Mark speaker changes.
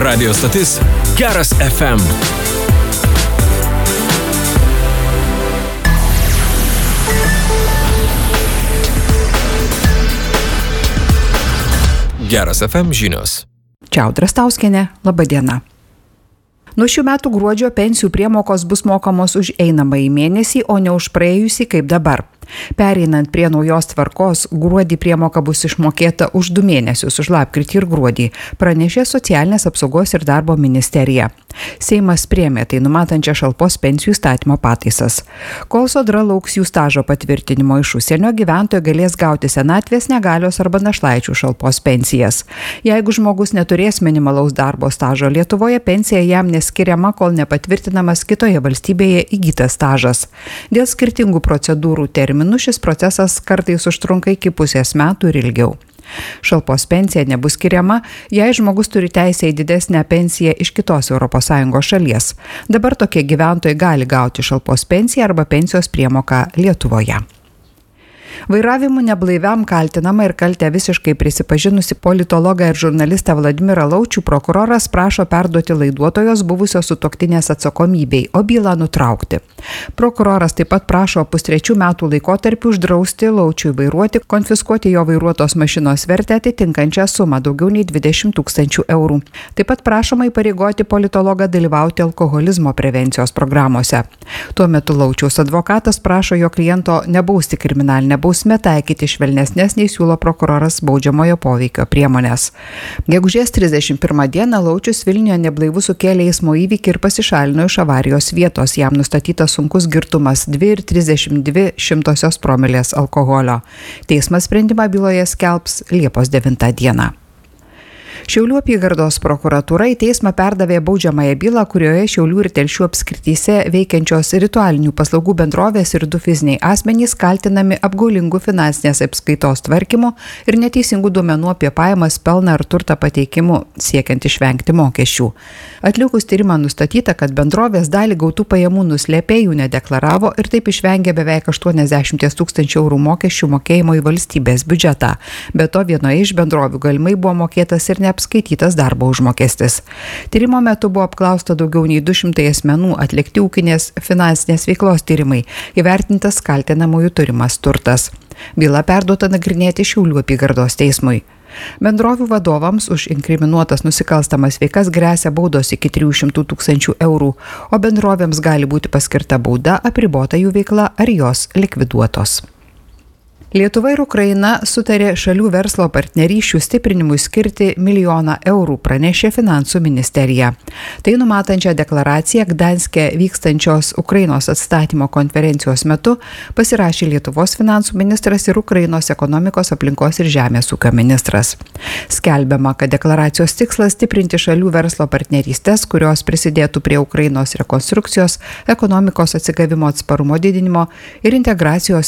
Speaker 1: Radio stotis Geras FM. Geras FM žinios.
Speaker 2: Čia Audra Stauskienė, laba diena. Nuo šių metų gruodžio pensijų priemokos bus mokamos už einamąjį mėnesį, o ne už praėjusį kaip dabar. Pereinant prie naujos tvarkos, gruodį priemoka bus išmokėta už 2 mėnesius, už lapkritį ir gruodį, pranešė Socialinės apsaugos ir darbo ministerija. Seimas priėmė tai numatančią šalpos pensijų įstatymo pataisas. Kol Sodra lauks jų stažo patvirtinimo iš užsienio, gyventojai galės gauti senatvės, negalios arba našlaičių šalpos pensijas. Jeigu žmogus neturės minimalaus darbo stažo Lietuvoje, pensija jam neskiriama, kol nepatvirtinamas kitoje valstybėje įgytas stažas. Dėl skirtingų procedūrų terminų šis procesas kartais užtrunka iki pusės metų ir ilgiau. Šalpos pensija nebus skiriama, jei žmogus turi teisę į didesnę pensiją iš kitos ES šalies. Dabar tokie gyventojai gali gauti šalpos pensiją arba pensijos priemoką Lietuvoje. Vairavimu neblaiviam kaltinama ir kaltę visiškai prisipažinusi politologą ir žurnalistą Vladimirą Laučių prokuroras prašo perduoti laiduotojos buvusios sutuoktinės atsakomybei, o bylą nutraukti. Prokuroras taip pat prašo 2,5 metų laikotarpį uždrausti Laučiui vairuoti, konfiskuoti jo vairuotos mašinos vertę atitinkančią sumą daugiau nei 20 000 eurų. Taip pat prašoma įpareigoti politologą dalyvauti alkoholizmo prevencijos programuose. Tuo metu Laučiaus advokatas prašo jo kliento nebausti kriminalinę bausmę, taikyti švelnesnės nei siūlo prokuroras baudžiamojo poveikio priemonės. Gegužės 31 dieną Laučius Vilniuje neblaivus sukėlė eismo įvykį ir pasišalino iš avarijos vietos. Jam nustatytas sunkus girtumas 2,32 promilės alkoholio. Teismas sprendimą byloje skelbs Liepos 9 dieną. Šiaulių apygardos prokuratūra į teismą perdavė baudžiamąją bylą, kurioje Šiaulių ir Telšių apskrityse veikiančios ritualinių paslaugų bendrovės ir 2 fiziniai asmenys kaltinami apgaulingų finansinės apskaitos tvarkymu ir neteisingų duomenų apie pajamas, pelną ar turtą pateikimu siekiant išvengti mokesčių. Atlikus tyrimą nustatyta, kad bendrovės dalį gautų pajamų nuslėpė, jų nedeklaravo ir taip išvengė beveik 80 000 eurų mokesčių mokėjimo į valstybės biudžetą. Be to, vienoje iš bendrovių galimai buvo mokėtas ir neapskaitytas darbo užmokestis. Tyrimo metu buvo apklausta daugiau nei 200 asmenų, atlikti ūkinės finansinės veiklos tyrimai, įvertintas kaltinamųjų turimas turtas. Byla perduota nagrinėti Šiaulių apygardos teismui. Bendrovių vadovams už inkriminuotas nusikalstamas veikas gresia baudos iki 300 000 eurų, o bendrovėms gali būti paskirta bauda, apribota jų veikla ar jos likviduotos. Lietuva ir Ukraina sutarė šalių verslo partnerysčių stiprinimui skirti 1 milijoną eurų, pranešė Finansų ministerija. Tai numatančią deklaraciją Gdanske vykstančios Ukrainos atstatymo konferencijos metu pasirašė Lietuvos finansų ministras ir Ukrainos ekonomikos, aplinkos ir žemės ūkio ministras. Skelbiama, kad deklaracijos tikslas stiprinti šalių verslo partnerystės, kurios prisidėtų prie Ukrainos rekonstrukcijos, ekonomikos atsigavimo, atsparumo didinimo ir integracijos